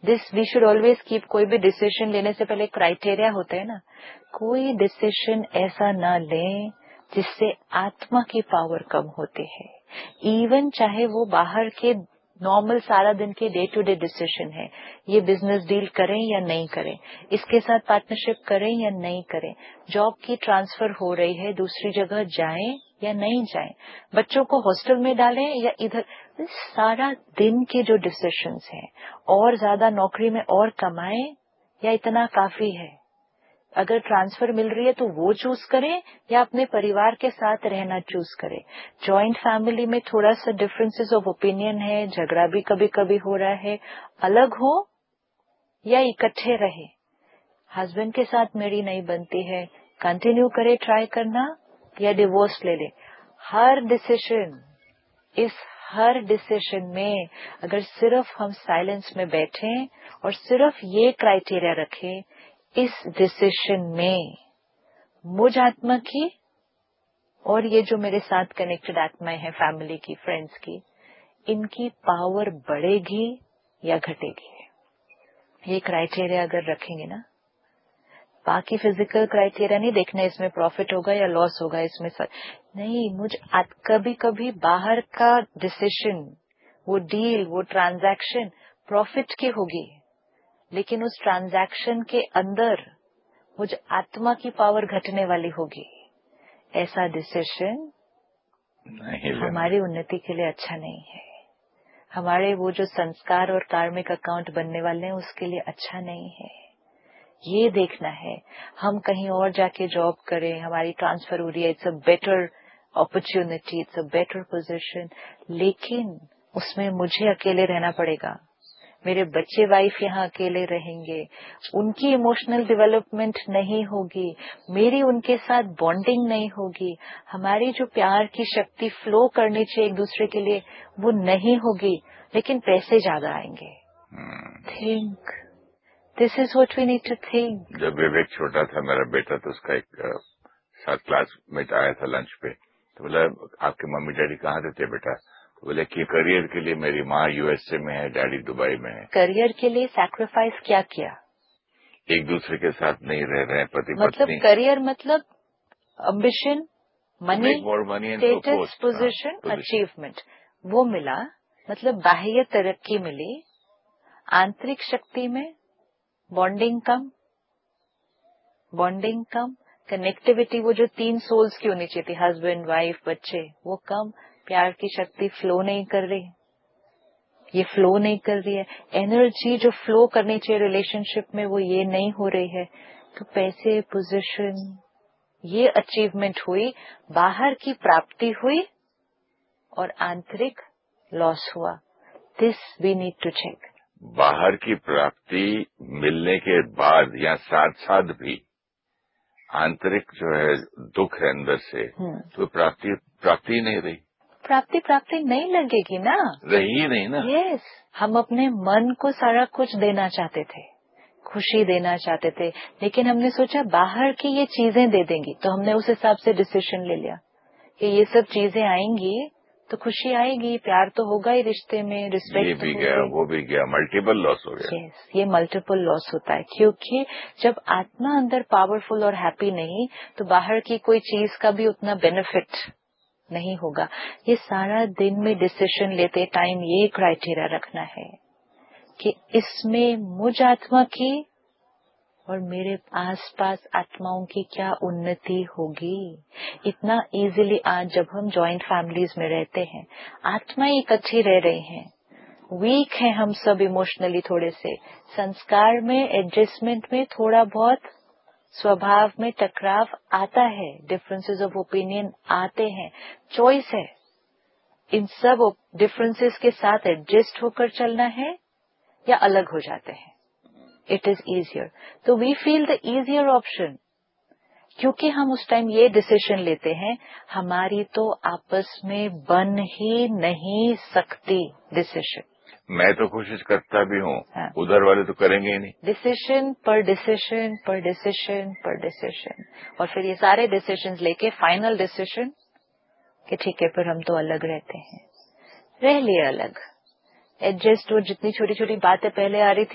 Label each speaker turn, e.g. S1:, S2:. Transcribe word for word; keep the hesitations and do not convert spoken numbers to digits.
S1: This we should always keep, कोई भी decision लेने से पहले क्राइटेरिया होता है ना, कोई डिसीजन ऐसा ना लें जिससे आत्मा की पावर कम होती है। इवन चाहे वो बाहर के नॉर्मल सारा दिन के डे टू डे डिसीजन है, ये बिजनेस डील करें या नहीं करें, इसके साथ पार्टनरशिप करें या नहीं करें, जॉब की ट्रांसफर हो रही है दूसरी जगह जाएं या नहीं जाएं, बच्चों को हॉस्टल में डालें या इधर, सारा दिन के जो डिसीजंस हैं, और ज्यादा नौकरी में और कमाएं या इतना काफी है, अगर ट्रांसफर मिल रही है तो वो चूज करें या अपने परिवार के साथ रहना चूज करें। जॉइंट फैमिली में थोड़ा सा डिफरेंसेस ऑफ ओपिनियन है, झगड़ा भी कभी कभी हो रहा है, अलग हो या इकट्ठे रहे, हस्बैंड के साथ मेरी नहीं बनती है, कंटिन्यू करे ट्राई करना या डिवोर्स ले ले। हर डिसीजन, इस हर डिसीजन में अगर सिर्फ हम साइलेंस में बैठें और सिर्फ ये क्राइटेरिया रखें, इस डिसीजन में मुझ आत्मा की और ये जो मेरे साथ कनेक्टेड आत्माएं हैं, फैमिली की, फ्रेंड्स की, इनकी पावर बढ़ेगी या घटेगी, ये क्राइटेरिया अगर रखेंगे ना, बाकी फिजिकल क्राइटेरिया नहीं देखना इसमें प्रॉफिट होगा या लॉस होगा, इसमें सर नहीं, मुझ कभी कभी बाहर का डिसीजन, वो डील, वो ट्रांजैक्शन प्रॉफिट की होगी, लेकिन उस ट्रांजैक्शन के अंदर मुझ आत्मा की पावर घटने वाली होगी। ऐसा डिसीजन हमारी उन्नति के लिए अच्छा नहीं है, हमारे वो जो संस्कार और कार्मिक अकाउंट बनने वाले हैं उसके लिए अच्छा नहीं है। ये देखना है, हम कहीं और जाके जॉब करें, हमारी ट्रांसफर हो रही है, it's a better opportunity, it's a better position, लेकिन उसमें मुझे अकेले रहना पड़ेगा, मेरे बच्चे वाइफ यहाँ अकेले रहेंगे, उनकी इमोशनल डेवलपमेंट नहीं होगी, मेरी उनके साथ बॉन्डिंग नहीं होगी, हमारी जो प्यार की शक्ति फ्लो करनी चाहिए एक दूसरे के लिए वो नहीं होगी, लेकिन पैसे ज्यादा आएंगे। Think, this is what we need to think.
S2: जब विवेक छोटा था, मेरा बेटा, तो उसका एक साथ क्लासमेट आया था लंच पे, तो बोला आपके मम्मी डैडी कहाँ रहते बेटा? तो बोले कि करियर के लिए मेरी माँ यूएसए में है, डैडी दुबई में है।
S1: करियर के लिए सैक्रिफाइस क्या किया?
S2: एक दूसरे के साथ नहीं रह रहे हैं, पति
S1: मतलब
S2: पत्नी।
S1: करियर मतलब अम्बिशन, मनी, स्टेटस, पोजीशन,
S2: हाँ,
S1: अचीवमेंट, वो मिला, मतलब बाह्य तरक्की मिली, आंतरिक शक्ति में बॉन्डिंग कम, बॉन्डिंग कम, कनेक्टिविटी, वो जो तीन सोल्स की होनी चाहिए थी, हस्बैंड वाइफ बच्चे, वो कम, प्यार की शक्ति फ्लो नहीं कर रही, ये फ्लो नहीं कर रही है, एनर्जी जो फ्लो करनी चाहिए रिलेशनशिप में वो ये नहीं हो रही है, तो पैसे, पोजीशन, ये अचीवमेंट हुई, बाहर की प्राप्ति हुई और आंतरिक लॉस हुआ। This we need to check.
S2: बाहर की प्राप्ति मिलने के बाद या साथ साथ भी आंतरिक जो है दुख है अंदर से, तो प्राप्ति प्राप्ति नहीं रही,
S1: प्राप्ति प्राप्ति नहीं लगेगी ना,
S2: रही ही नहीं ना।
S1: यस, हम अपने मन को सारा कुछ देना चाहते थे, खुशी देना चाहते थे, लेकिन हमने सोचा बाहर की ये चीजें दे देंगी, तो हमने उस हिसाब से डिसीजन ले लिया कि ये सब चीजें आएंगी तो खुशी आएगी, प्यार तो होगा ही रिश्ते में, रिस्पेक्ट
S2: ये भी
S1: तो
S2: गया, वो भी गया, मल्टीपल लॉस हो गया।
S1: यस, ये मल्टीपल लॉस होता है, क्योंकि जब आत्मा अंदर पावरफुल और हैप्पी नहीं, तो बाहर की कोई चीज का भी उतना बेनिफिट नहीं होगा। ये सारा दिन में डिसीजन लेते टाइम ये क्राइटेरिया रखना है कि इसमें मुझ आत्मा की और मेरे आसपास आत्माओं की क्या उन्नति होगी। इतना इजीली आज जब हम जॉइंट फैमिलीज में रहते हैं, आत्माएं इकट्ठी रह रही हैं, वीक हैं हम सब इमोशनली, थोड़े से संस्कार में, एडजस्टमेंट में थोड़ा बहुत स्वभाव में टकराव आता है, डिफरेंसेस ऑफ ओपिनियन आते हैं, चॉइस है, इन सब डिफरेंसेस के साथ एडजस्ट होकर चलना है या अलग हो जाते हैं, इट इज इजियर। तो we feel the easier option, क्योंकि हम उस टाइम ये डिसीजन लेते हैं, हमारी तो आपस में बन ही नहीं सकती डिसीजन।
S2: मैं तो कोशिश करता भी हूँ,
S1: हाँ।
S2: उधर वाले तो करेंगे ही नहीं,
S1: डिसीजन पर डिसीजन पर डिसीजन पर डिसीजन, और फिर ये सारे डिसीजन लेके फाइनल डिसीजन कि ठीक है फिर हम तो अलग रहते हैं, रह लिए अलग, एडजस्ट, और जितनी छोटी छोटी बातें पहले आ रही थी